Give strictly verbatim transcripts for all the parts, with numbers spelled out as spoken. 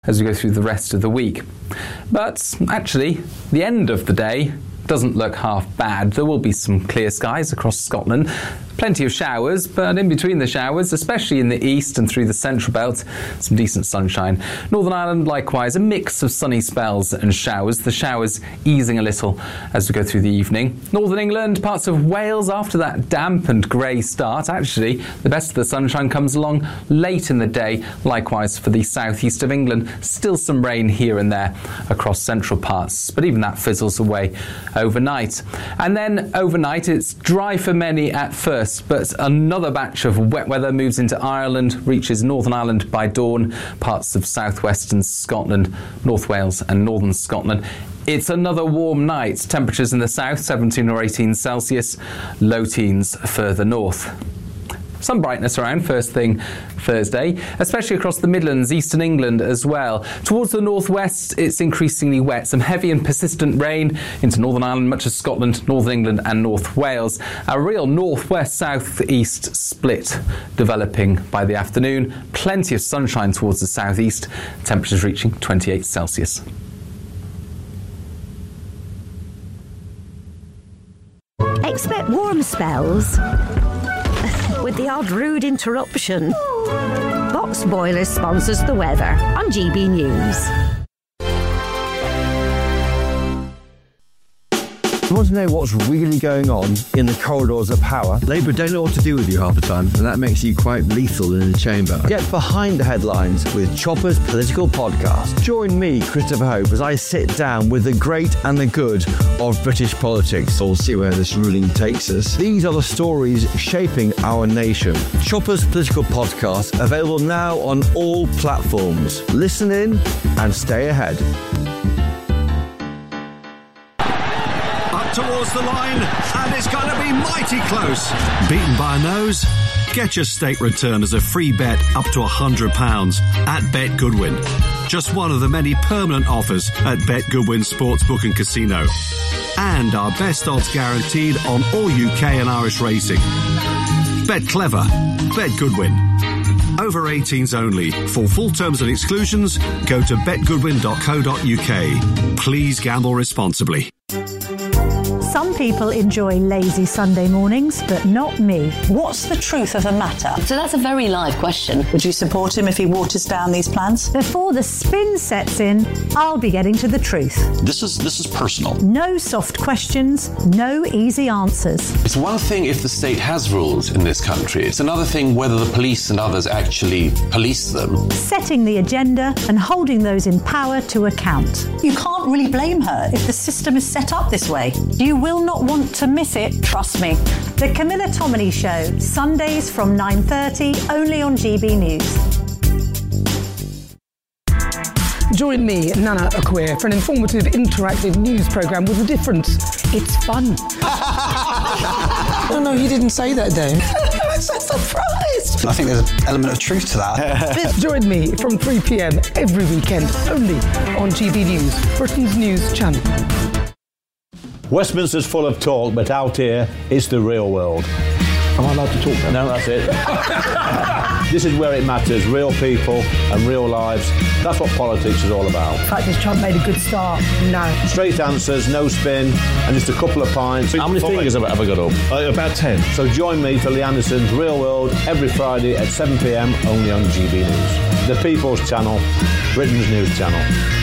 as we go through the rest of the week. But actually, the end of the day doesn't look half bad. There will be some clear skies across Scotland. Plenty of showers, but in between the showers, especially in the east and through the central belt, some decent sunshine. Northern Ireland, likewise, a mix of sunny spells and showers. The showers easing a little as we go through the evening. Northern England, parts of Wales, after that damp and grey start, actually, the best of the sunshine comes along late in the day. Likewise for the southeast of England, still some rain here and there across central parts, but even that fizzles away overnight. And then overnight, it's dry for many at first, but another batch of wet weather moves into Ireland, reaches Northern Ireland by dawn, parts of southwestern Scotland, North Wales and northern Scotland. It's another warm night. Temperatures in the south, seventeen or eighteen Celsius, low teens further north. Some brightness around first thing Thursday, especially across the Midlands, eastern England as well. Towards the northwest, it's increasingly wet. Some heavy and persistent rain into Northern Ireland, much of Scotland, Northern England and North Wales. A real northwest-southeast split developing by the afternoon. Plenty of sunshine towards the southeast. Temperatures reaching twenty-eight Celsius. Expect warm spells with the odd rude interruption. Box Boilers sponsors the weather on G B News. You want to know what's really going on in the corridors of power? Labour don't know what to do with you half the time, and that makes you quite lethal in the chamber. Get behind the headlines with Chopper's Political Podcast. Join me, Christopher Hope, as I sit down with the great and the good of British politics. We'll see where this ruling takes us. These are the stories shaping our nation. Chopper's Political Podcast, available now on all platforms. Listen in and stay ahead. Towards the line, and it's going to be mighty close. Beaten by a nose? Get your state return as a free bet up to one hundred pounds at Bet Goodwin. Just one of the many permanent offers at Bet Goodwin Sportsbook and Casino. And our best odds guaranteed on all U K and Irish racing. Bet clever. Bet Goodwin. Over eighteens only. For full terms and exclusions, go to bet goodwin dot co dot U K. Please gamble responsibly. Some people enjoy lazy Sunday mornings, but not me. What's the truth of the matter? So that's a very live question. Would you support him if he waters down these plans? Before the spin sets in, I'll be getting to the truth. This is this is personal. No soft questions, no easy answers. It's one thing if the state has rules in this country. It's another thing whether the police and others actually police them. Setting the agenda and holding those in power to account. You can't really blame her if the system is set up this way. You will not want to miss it, trust me. The Camilla Tominey Show, Sundays from nine thirty, only on G B News. Join me, Nana Akweer, for an informative, interactive news programme with a difference. It's fun. No, no, you didn't say that, Dave. I'm so surprised. I think there's an element of truth to that. Join me from three p.m. every weekend, only on G B News, Britain's news channel. Westminster's full of talk, but out here, it's the real world. Am I allowed to talk now? No, that's it. This is where it matters, real people and real lives. That's what politics is all about. The fact is Trump made a good start. No. Straight answers, no spin, and just a couple of pints. How many fingers have I got up? Uh, about ten. So join me for Lee Anderson's Real World every Friday at seven p.m. only on G B News. The People's Channel, Britain's news channel.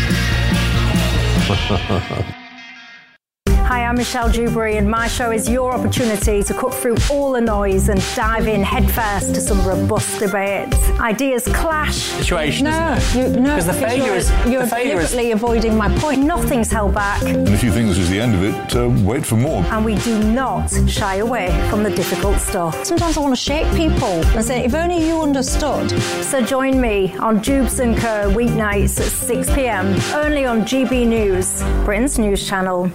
Hi, I'm Michelle Dewberry, and my show is your opportunity to cut through all the noise and dive in headfirst to some robust debates. Ideas clash. Situation. No, you, no, because the failure you're, is you're the failure deliberately is... avoiding my point. Nothing's held back. And if you think this is the end of it, uh, wait for more. And we do not shy away from the difficult stuff. Sometimes I want to shake people and say, if only you understood. So join me on Jubes and Co weeknights at six p.m. only on G B News, Britain's news channel.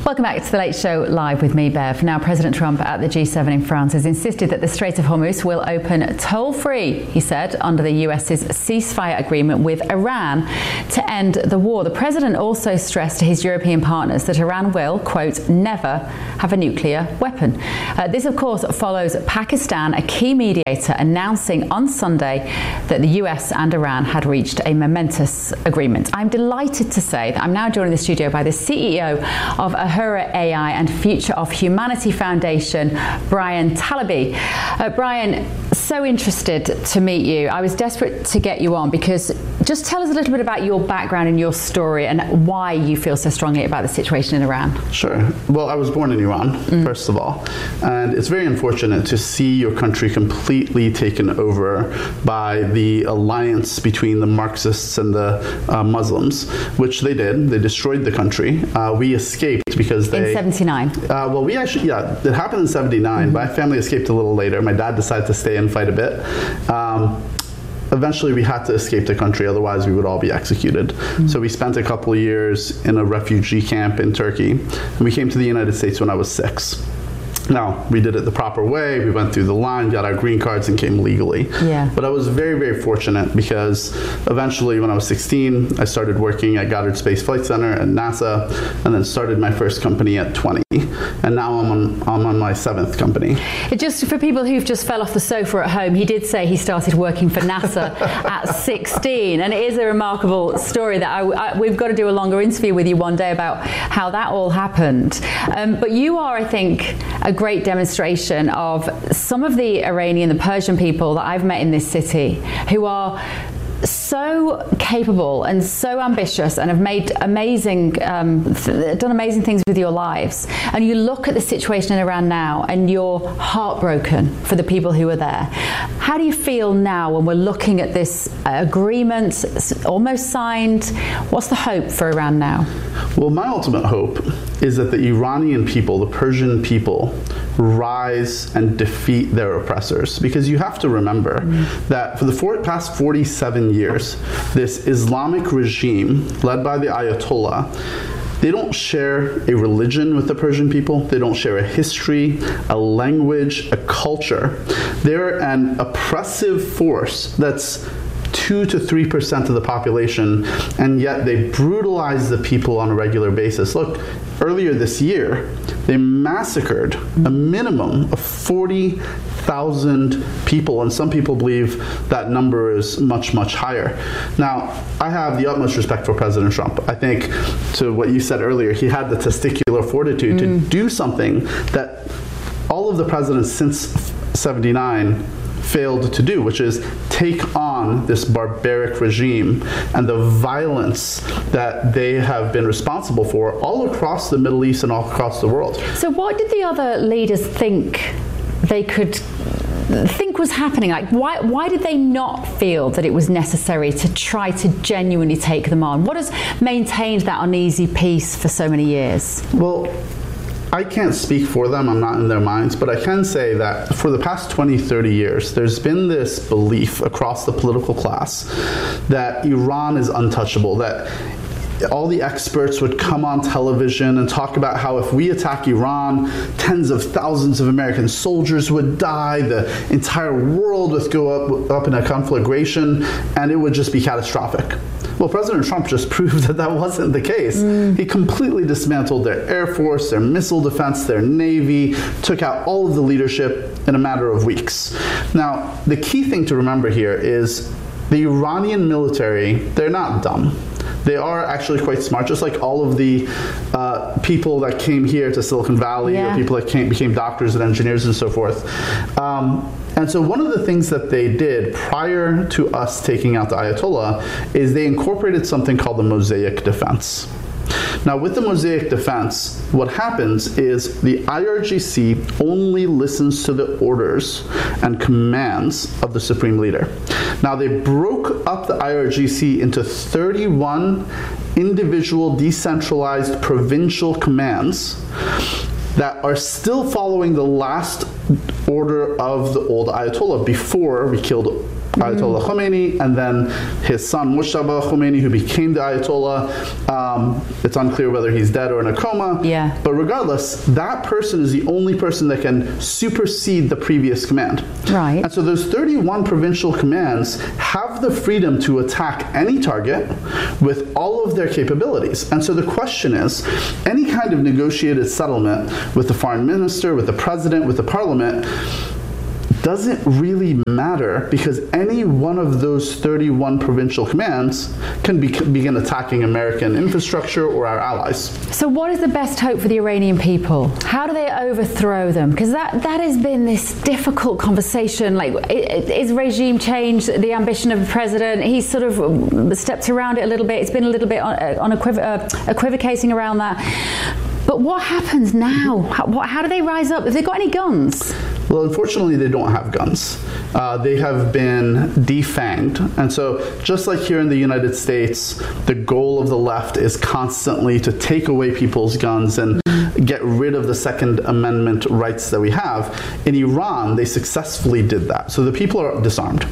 Welcome back to The Late Show Live with me, Bev. Now, President Trump at the G seven in France has insisted that the Strait of Hormuz will open toll-free, he said, under the U S's ceasefire agreement with Iran to end the war. The president also stressed to his European partners that Iran will, quote, never have a nuclear weapon. Uh, this, of course, follows Pakistan, a key mediator, announcing on Sunday that the U S and Iran had reached a momentous agreement. I'm delighted to say that I'm now joined in the studio by the C E O of Uhura A I and Future of Humanity Foundation, Brian Talaby. Uh, Brian, so interested to meet you. I was desperate to get you on because just tell us a little bit about your background and your story and why you feel so strongly about the situation in Iran. Sure. Well, I was born in Iran, mm. first of all, and it's very unfortunate to see your country completely taken over by the alliance between the Marxists and the uh, Muslims, which they did. They destroyed the country. Uh, we escaped because they... In seventy-nine? Uh, well, we actually, yeah, it happened in seventy-nine. Mm-hmm. My family escaped a little later. My dad decided to stay and fight a bit. Um, Eventually, we had to escape the country, otherwise we would all be executed. Mm-hmm. So we spent a couple of years in a refugee camp in Turkey, and we came to the United States when I was six. Now, we did it the proper way. We went through the line, got our green cards, and came legally. Yeah. But I was very, very fortunate because eventually, when I was sixteen, I started working at Goddard Space Flight Center at NASA, and then started my first company at twenty. And now I'm on, I'm on my seventh company. It just for people who've just fell off the sofa at home, he did say he started working for NASA at sixteen, and it is a remarkable story that I, I, we've got to do a longer interview with you one day about how that all happened. Um, but you are, I think, a great demonstration of some of the Iranian, the Persian people that I've met in this city who are so capable and so ambitious and have made amazing, um, th- done amazing things with your lives. And you look at the situation in Iran now and you're heartbroken for the people who are there. How do you feel now when we're looking at this agreement almost signed? What's the hope for Iran now? Well, my ultimate hope is that the Iranian people, the Persian people, rise and defeat their oppressors. Because you have to remember mm. that for the four, past forty-seven years, this Islamic regime led by the Ayatollah, they don't share a religion with the Persian people. They don't share a history, a language, a culture. They're an oppressive force that's two to three percent of the population, and yet they brutalize the people on a regular basis. Look, earlier this year, they massacred a minimum of forty thousand people, and some people believe that number is much, much higher. Now, I have the utmost respect for President Trump. I think, to what you said earlier, he had the testicular fortitude mm. to do something that all of the presidents since seventy-nine failed to do, which is take on this barbaric regime and the violence that they have been responsible for all across the Middle East and all across the world. So what did the other leaders think they could think was happening? Like, why why did they not feel that it was necessary to try to genuinely take them on? What has maintained that uneasy peace for so many years? Well, I can't speak for them, I'm not in their minds, but I can say that for the past twenty, thirty years, there's been this belief across the political class that Iran is untouchable, that all the experts would come on television and talk about how if we attack Iran, tens of thousands of American soldiers would die, the entire world would go up, up in a conflagration, and it would just be catastrophic. Well, President Trump just proved that that wasn't the case. Mm. He completely dismantled their Air Force, their missile defense, their Navy, took out all of the leadership in a matter of weeks. Now, the key thing to remember here is the Iranian military, they're not dumb. They are actually quite smart, just like all of the uh, people that came here to Silicon Valley, yeah. or people that came, became doctors and engineers and so forth. Um, and so one of the things that they did prior to us taking out the Ayatollah is they incorporated something called the Mosaic Defense. Now, with the Mosaic Defense, what happens is the I R G C only listens to the orders and commands of the Supreme Leader. Now, they broke up the I R G C into thirty-one individual decentralized provincial commands that are still following the last order of the old Ayatollah before we killed Ayatollah mm. Khomeini, and then his son Mujtaba Khomeini, who became the Ayatollah. Um, it's unclear whether he's dead or in a coma. Yeah. But regardless, that person is the only person that can supersede the previous command. Right. And so those thirty-one provincial commands have the freedom to attack any target with all of their capabilities. And so the question is, any kind of negotiated settlement with the foreign minister, with the president, with the parliament, doesn't really matter, because any one of those thirty-one provincial commands can be, begin attacking American infrastructure or our allies. So what is the best hope for the Iranian people? How do they overthrow them? Because that, that has been this difficult conversation. Like, is regime change the ambition of the president? He's sort of stepped around it a little bit. It's been a little bit on, on equiv- uh, equivocating around that. But what happens now? How, what, how do they rise up? Have they got any guns? Well, unfortunately, they don't have guns. Uh, they have been defanged. And so just like here in the United States, the goal of the left is constantly to take away people's guns and get rid of the Second Amendment rights that we have. In Iran, they successfully did that. So the people are disarmed.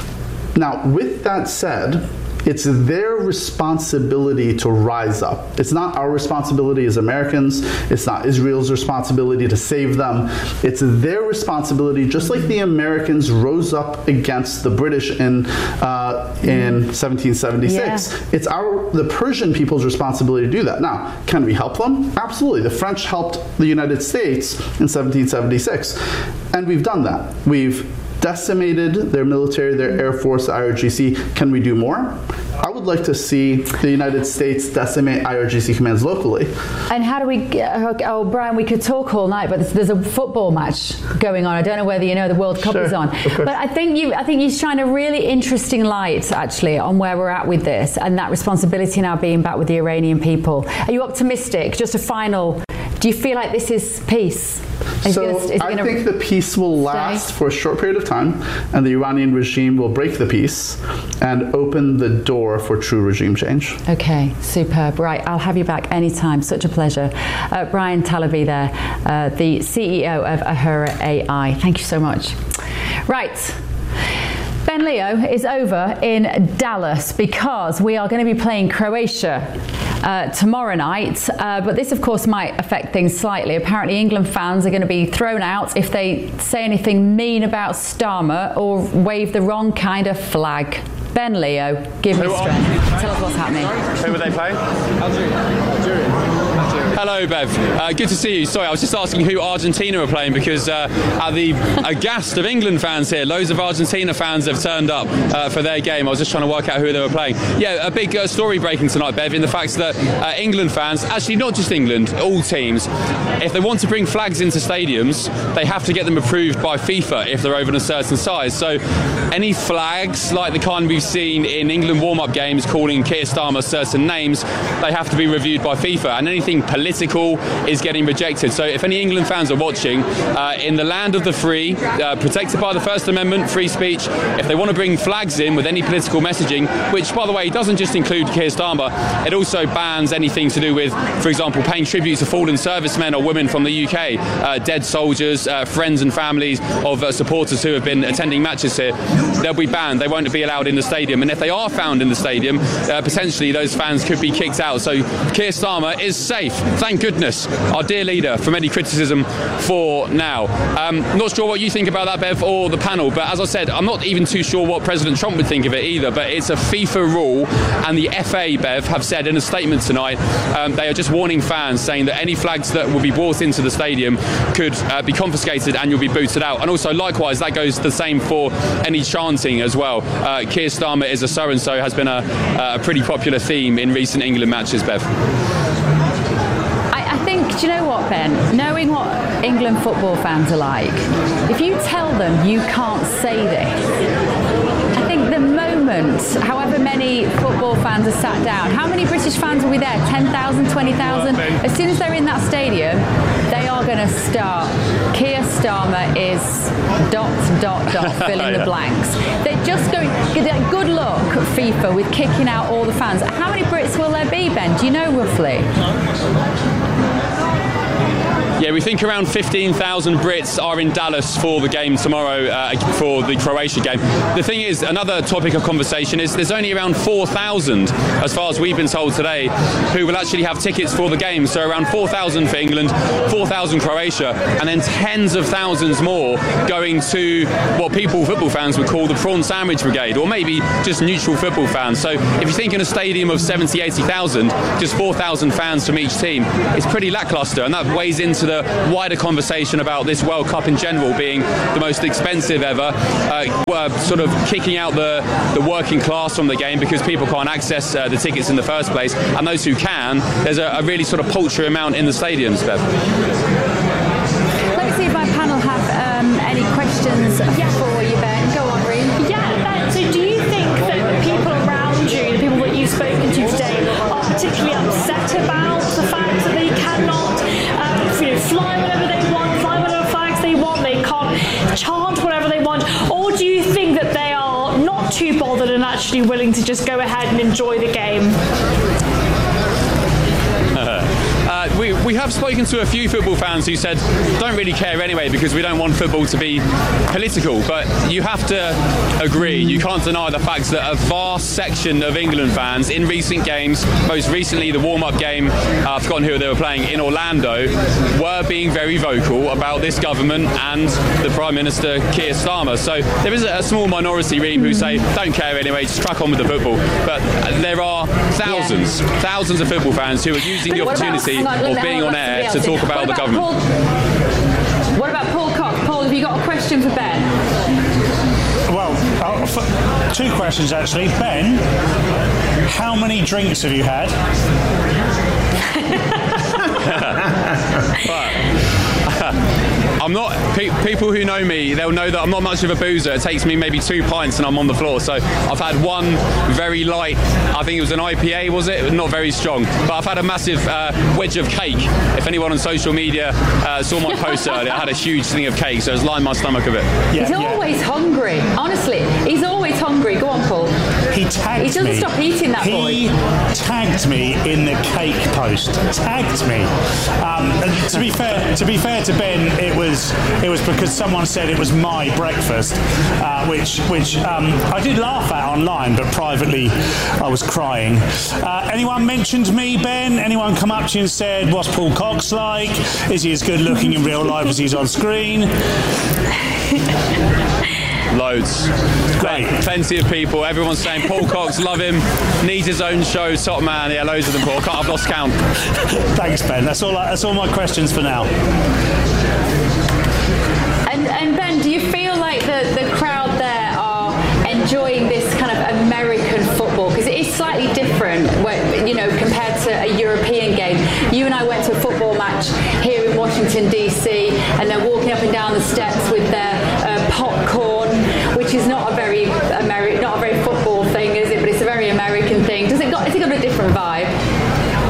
Now, with that said, it's their responsibility to rise up. It's not our responsibility as Americans. It's not Israel's responsibility to save them. It's their responsibility, just like the Americans rose up against the British in uh, in seventeen seventy-six. Yeah. It's our the Persian people's responsibility to do that. Now, can we help them? Absolutely. The French helped the United States in seventeen seventy-six, and we've done that. We've decimated their military, their air force, I R G C. Can we do more? I would like to see the United States decimate I R G C commands locally. And how do we, uh, oh, Brian, we could talk all night, but there's, there's a football match going on. I don't know whether you know the World Cup sure, is on. But I think you I think you shine a really interesting light, actually, on where we're at with this and that responsibility now being back with the Iranian people. Are you optimistic? Just a final, do you feel like this is peace? Is so gonna, is I think the peace will last stay? for a short period of time, and the Iranian regime will break the peace and open the door for true regime change. Okay, superb. Right, I'll have you back anytime. Such a pleasure. Uh, Brian Talabi there, uh, the C E O of Ahura A I. Thank you so much. Right. Ben Leo is over in Dallas because we are going to be playing Croatia uh, tomorrow night. Uh, but this, of course, might affect things slightly. Apparently, England fans are going to be thrown out if they say anything mean about Starmer or wave the wrong kind of flag. Ben Leo, give me strength. Tell us what's happening. Who were they playing? Algeria. Algeria. Hello, Bev. Uh, good to see you. Sorry, I was just asking who Argentina are playing because uh, at the aghast of England fans here, loads of Argentina fans have turned up uh, for their game. I was just trying to work out who they were playing. Yeah, a big uh, story breaking tonight, Bev, in the fact that uh, England fans, actually not just England, all teams, if they want to bring flags into stadiums, they have to get them approved by FIFA if they're over a certain size. So any flags like the kind we've seen in England warm-up games calling Keir Starmer certain names, they have to be reviewed by FIFA, and anything political is getting rejected. So if any England fans are watching, uh, in the land of the free, uh, protected by the First Amendment, free speech, if they want to bring flags in with any political messaging, which, by the way, doesn't just include Keir Starmer, it also bans anything to do with, for example, paying tribute to fallen servicemen or women from the U K, uh, dead soldiers, uh, friends and families of uh, supporters who have been attending matches here, they'll be banned. They won't be allowed in the stadium. And if they are found in the stadium, uh, potentially those fans could be kicked out. So Keir Starmer is safe. Thank goodness. Our dear leader, from any criticism for now. Um, not sure what you think about that, Bev, or the panel, but as I said, I'm not even too sure what President Trump would think of it either, but it's a FIFA rule, and the F A, Bev, have said in a statement tonight, um, they are just warning fans, saying that any flags that will be brought into the stadium could uh, be confiscated and you'll be booted out. And also, likewise, that goes the same for any chanting as well. Uh, Keir Starmer is a so-and-so has been a, a pretty popular theme in recent England matches, Bev. I, I think, do you know what, Ben? Knowing what England football fans are like, if you tell them you can't say this, I think the moment, however many football fans are sat down, how many British fans will be there? ten thousand, twenty thousand? As soon as they're in that stadium, they are going to start. Keir Starmer is dot, dot, dot, fill in the blanks. They're just going, good luck, FIFA, with kicking out all the fans. How many Brits will there be, Ben? Do you know roughly? Yeah, we think around fifteen thousand Brits are in Dallas for the game tomorrow, uh, for the Croatia game. The thing is, another topic of conversation is there's only around four thousand, as far as we've been told today, who will actually have tickets for the game. So around four thousand for England, four thousand Croatia, and then tens of thousands more going to what people, football fans, would call the Prawn Sandwich Brigade, or maybe just neutral football fans. So if you think in a stadium of seventy, eighty thousand, just four thousand fans from each team, it's pretty lacklustre, and that weighs into the wider conversation about this World Cup in general being the most expensive ever, uh, uh, sort of kicking out the, the working class from the game because people can't access uh, the tickets in the first place, and those who can, there's a, a really sort of paltry amount in the stadiums, Bev. Let's see if my panel have um, any questions yeah. for you, Ben. Go on, Ree. Yeah, Ben, so do you think that the people around you, the people that you've spoken to today, are particularly upset about the fact that they cannot uh, you know, fly whatever they want, fly whatever flags they want, they can't chant whatever they want, or do you think that they are not too bothered and actually willing to just go ahead and enjoy the game? Uh, we, we have spoken to a few football fans who said don't really care anyway because we don't want football to be political, but you have to agree, you can't deny the fact that a vast section of England fans in recent games, most recently the warm-up game, uh, I've forgotten who they were playing, in Orlando, were being very vocal about this government and the Prime Minister Keir Starmer. So there is a small minority, Reem, who say don't care anyway, just crack on with the football, but there are thousands, yeah. thousands of football fans who are using the opportunity of being on air to talk about the government. Paul, what about Paul Cox? Paul, have you got a question for Ben? Well, uh, f- two questions actually. Ben, how many drinks have you had? I'm not, pe- people who know me, they'll know that I'm not much of a boozer. It takes me maybe two pints and I'm on the floor. So I've had one very light, I think it was an I P A, was it? Not very strong. But I've had a massive uh, wedge of cake. If anyone on social media uh, saw my post earlier, I had a huge thing of cake, so it's lined my stomach a bit. Yeah, he's yeah. always hungry. Honestly, he's always hungry. Go on, Paul. He tagged me. He doesn't me. stop eating that he boy. He tagged me in the cake post. Tagged me. Um, and to be fair, to be fair to Ben, it was it was because someone said it was my breakfast, uh, which which um, I did laugh at online, but privately I was crying. Uh, anyone mentioned me, Ben? Anyone come up to you and said, "What's Paul Cox like? Is he as good looking in real life as he's on screen?" Loads. Great. Plenty of people. Everyone's saying Paul Cox, love him, needs his own show, top man. Yeah, loads of them, Paul. I've lost count. Thanks, Ben. That's all. That's all my questions for now. And, and Ben, do you feel like the, the crowd there are enjoying this kind of American football? Because it is slightly different, you know, compared to a European game. You and I went to a football match here in Washington, D C, and they're walking up and down the steps with their uh, popcorn, which is not a very Ameri- not a very football thing, is it? But it's a very American thing. Does it got? Has it got a different vibe?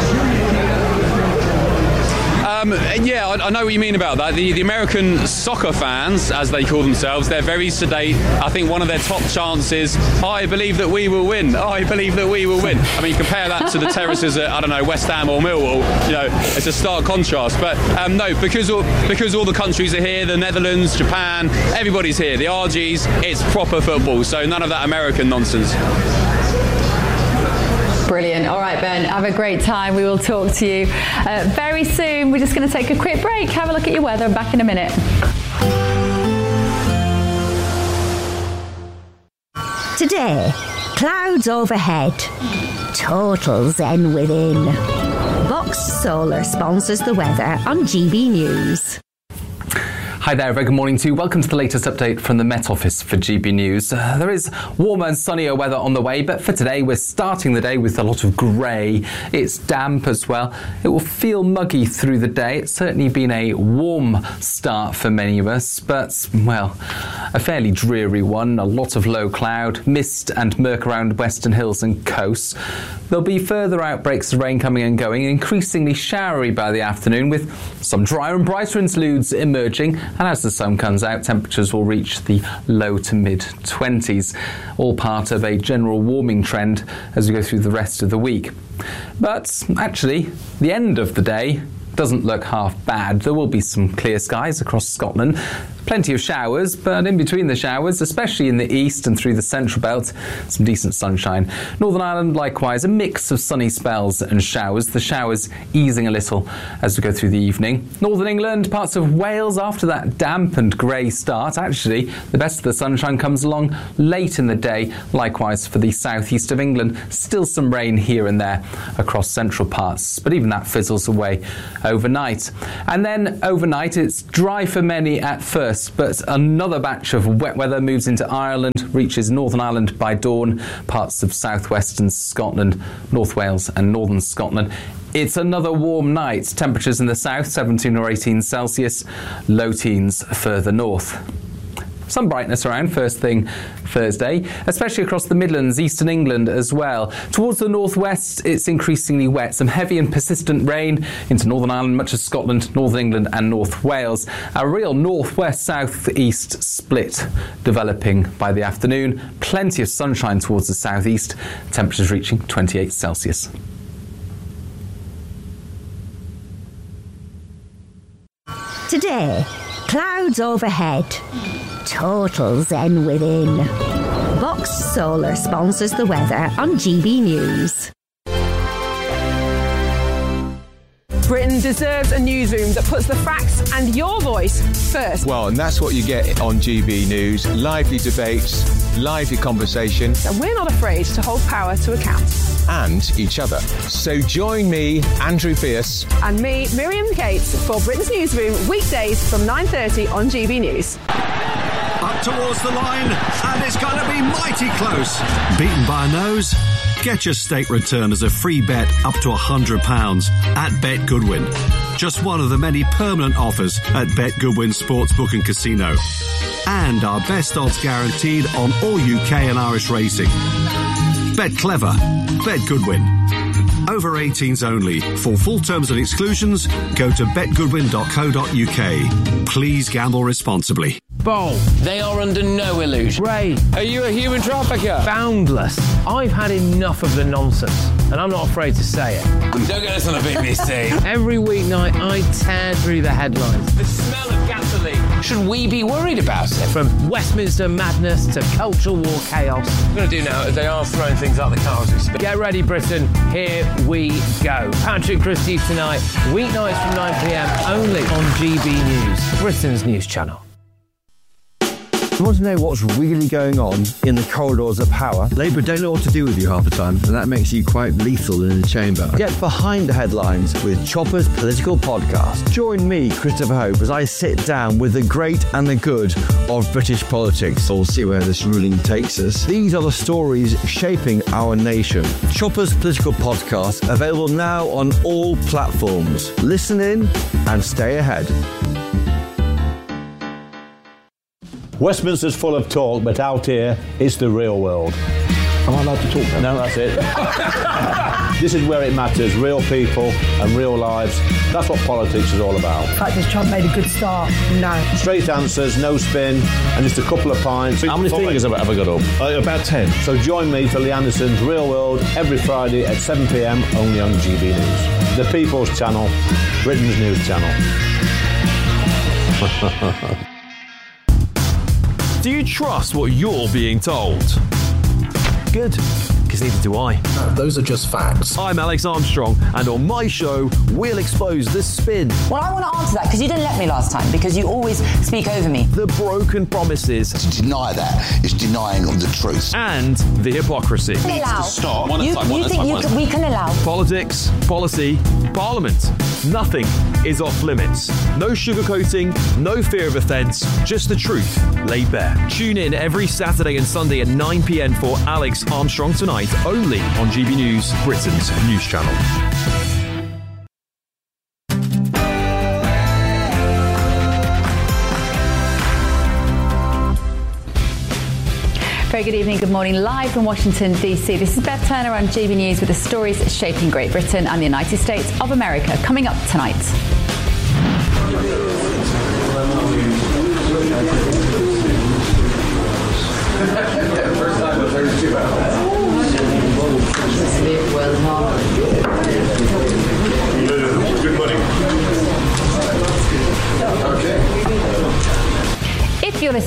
Um, yeah, I, I know what you mean about that. The, the American soccer fans, as they call themselves, they're very sedate. I think one of their top chants is, I believe that we will win. I believe that we will win. I mean, compare that to the terraces at, I don't know, West Ham or Millwall. You know, it's a stark contrast. But um, no, because all, because all the countries are here, the Netherlands, Japan, everybody's here. The R Gs, it's proper football. So none of that American nonsense. Brilliant. All right, Ben, have a great time. We will talk to you uh, very soon. We're just going to take a quick break, have a look at your weather. Back in a minute. Today, clouds overhead, total zen within. Vox Solar sponsors the weather on G B News. Hi there, very good morning to you. Welcome to the latest update from the Met Office for G B News. Uh, there is warmer and sunnier weather on the way, but for today we're starting the day with a lot of grey. It's damp as well. It will feel muggy through the day. It's certainly been a warm start for many of us, but, well, a fairly dreary one. A lot of low cloud, mist and murk around western hills and coasts. There'll be further outbreaks of rain coming and going, increasingly showery by the afternoon, with some drier and brighter interludes emerging. And as the sun comes out, temperatures will reach the low to mid twenties, all part of a general warming trend as we go through the rest of the week. But actually, the end of the day doesn't look half bad. There will be some clear skies across Scotland. Plenty of showers, but in between the showers, especially in the east and through the central belt, some decent sunshine. Northern Ireland, likewise, a mix of sunny spells and showers. The showers easing a little as we go through the evening. Northern England, parts of Wales, after that damp and grey start, actually, the best of the sunshine comes along late in the day. Likewise for the southeast of England, still some rain here and there across central parts, but even that fizzles away overnight. And then overnight, it's dry for many at first, but another batch of wet weather moves into Ireland, reaches Northern Ireland by dawn, parts of southwestern Scotland, North Wales and northern Scotland. It's another warm night. Temperatures in the south, seventeen or eighteen Celsius, low teens further north. Some brightness around first thing Thursday, especially across the Midlands, eastern England as well. Towards the northwest, it's increasingly wet. Some heavy and persistent rain into Northern Ireland, much of Scotland, Northern England and North Wales. A real northwest-southeast split developing by the afternoon. Plenty of sunshine towards the southeast. Temperatures reaching twenty-eight Celsius. Today, clouds overhead. Total zen within. Box Solar sponsors the weather on G B News. Britain deserves a newsroom that puts the facts and your voice first. Well, and that's what you get on G B News. Lively debates, lively conversation. And we're not afraid to hold power to account. And each other. So join me, Andrew Pierce. And me, Miriam Cates, for Britain's Newsroom, weekdays from nine thirty on G B News. Up towards the line, and it's going to be mighty close. Beaten by a nose? Get your state return as a free bet up to one hundred pounds at Bet Goodwin. Just one of the many permanent offers at Bet Goodwin Sportsbook and Casino. And our best odds guaranteed on all U K and Irish racing. Bet clever. Bet Goodwin. Over eighteens only. For full terms and exclusions, go to bet goodwin dot co dot U K. Please gamble responsibly. Bowl. They are under no illusion. Ray. Are you a human trafficker? Boundless. I've had enough of the nonsense, and I'm not afraid to say it. Don't get us on a big mistake. Every weeknight, I tear through the headlines. The smell of gasoline. Should we be worried about it? From Westminster madness to cultural war chaos. What we're going to do now is they are throwing things out the car as we speak. Get ready, Britain. Here we go. Patrick Christie tonight, weeknights from nine p.m, only on G B News, Britain's news channel. You want to know what's really going on in the corridors of power? Labour don't know what to do with you half the time, and that makes you quite lethal in the chamber. Get behind the headlines with Chopper's Political Podcast. Join me, Christopher Hope, as I sit down with the great and the good of British politics. We'll see where this ruling takes us. These are the stories shaping our nation. Chopper's Political Podcast, available now on all platforms. Listen in and stay ahead. Westminster's full of talk, but out here, it's the real world. Am I allowed to talk now? No, that's it. This is where it matters, real people and real lives. That's what politics is all about. In fact, has Trump made a good start? No. Straight answers, no spin, and just a couple of pints. How many fingers have I ever got up? Uh, about ten. So join me for Lee Anderson's Real World every Friday at seven p.m, only on G B News. The People's Channel, Britain's news channel. Do you trust what you're being told? Good, because neither do I. No, those are just facts. I'm Alex Armstrong, and on my show, we'll expose the spin. Well, I want to answer that, because you didn't let me last time, because you always speak over me. The broken promises. To deny that is denying the truth. And the hypocrisy. We can allow. Stop. You, you think you can, we can allow. Politics, policy, parliament. Nothing is off limits. No sugarcoating, no fear of offence, just the truth laid bare. Tune in every Saturday and Sunday at nine p.m for Alex Armstrong Tonight, only on G B News, Britain's news channel. Very good evening, good morning, live from Washington, D C. This is Bev Turner on G B News with the stories shaping Great Britain and the United States of America coming up tonight. Good morning.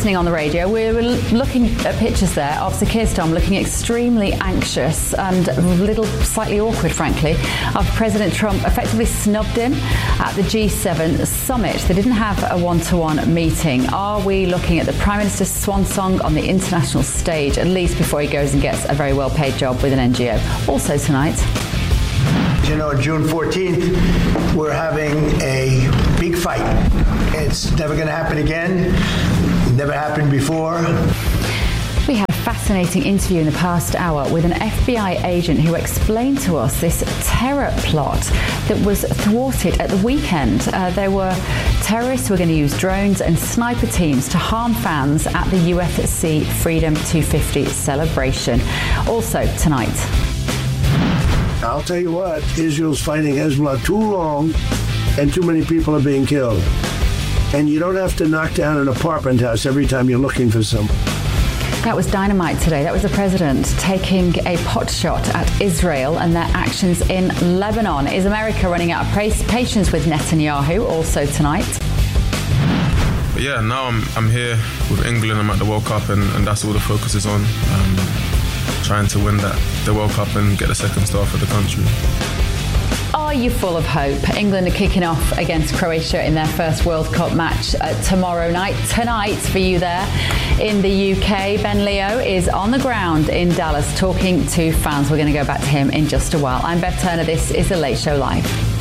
listening on the radio, we were looking at pictures there of Sir Keir Starmer looking extremely anxious and a little slightly awkward, frankly, after President Trump effectively snubbed him at the G seven summit. They didn't have a one-to-one meeting. Are we looking at the Prime Minister's swan song on the international stage, at least before he goes and gets a very well-paid job with an N G O? Also tonight. You know, June fourteenth, we're having a big fight. It's never going to happen again. Never happened before. We had a fascinating interview in the past hour with an F B I agent who explained to us this terror plot that was thwarted at the weekend. Uh, there were terrorists who were going to use drones and sniper teams to harm fans at the U F C Freedom two fifty celebration. Also tonight. I'll tell you what, Israel's fighting Hezbollah too long and too many people are being killed. And you don't have to knock down an apartment house every time you're looking for someone. That was dynamite today. That was the president taking a pot shot at Israel and their actions in Lebanon. Is America running out of patience with Netanyahu? Also tonight. But yeah, now I'm I'm here with England. I'm at the World Cup, and, and that's all the focus is on. Um, trying to win that the World Cup and get the second star for the country. Are you full of hope? England are kicking off against Croatia in their first World Cup match uh, tomorrow night. Tonight, for you there in the U K, Ben Leo is on the ground in Dallas talking to fans. We're going to go back to him in just a while. I'm Bev Turner. This is The Late Show Live.